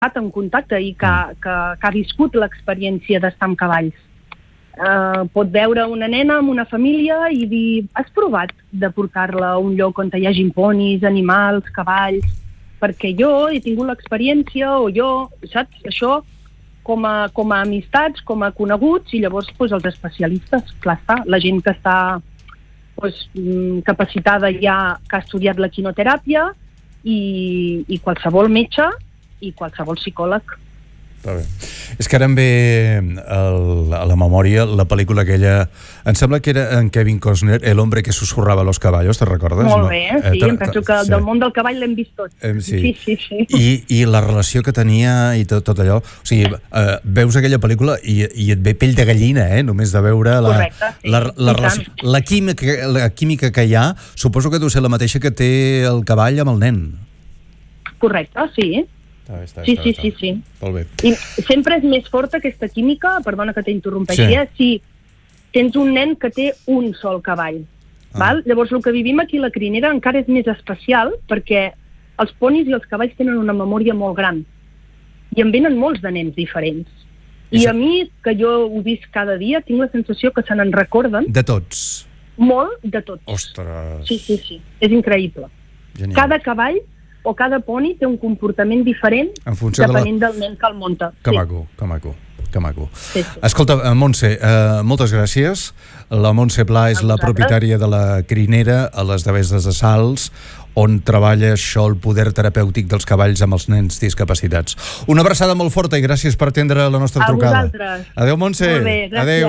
en contacte i que ha viscut l'experiència d'estar amb cavalls. Pot veure una nena amb una família i dir, has provat de portar-la a un lloc on hi hagi ponis, animals, cavalls? Perquè jo he tingut l'experiència, o jo, saps? Això com a amistats, com a coneguts, i llavors els especialistes, clar està, la gent que està capacitada ja, que ha estudiat la quinoteràpia, i qualsevol metge i qualsevol psicòleg. Està bé. És que ara em ve a la memòria la pel·lícula aquella, em sembla que era en Kevin Costner, El hombre que susurrava a los caballos, te'n recordes? Molt bé, sí, em penso que del món del cavall l'hem vist tot. Sí. I la relació que tenia i tot allò, o sigui, veus aquella pel·lícula i et ve pell de gallina, només de veure la química que hi ha. Suposo que deu ser la mateixa que té el cavall amb el nen. Correcte, sí. Sí. Molt bé. I sempre és més forta aquesta química, perdona que t'interrompeixi, si tens un nen que té un sol cavall. Val? Llavors, el que vivim aquí a la Crinera encara és més especial perquè els ponis i els cavalls tenen una memòria molt gran i en venen molts de nens diferents. I a mi, que jo ho visc cada dia, tinc la sensació que se n'en recorden. De tots? Molt de tots. Ostres! Sí. És increïble. Genial. Cada cavall o cada poni té un comportament diferent depenent del nen que el munta. Que maco. Sí. Escolta, Montse, moltes gràcies. La Montse Pla és la propietària de la Crinera a les Devesses de Sals, on treballa això, el poder terapèutic dels cavalls amb els nens discapacitats. Una abraçada molt forta i gràcies per atendre la nostra trucada. A vosaltres. Adéu, Montse. Molt bé, gràcies. Adéu.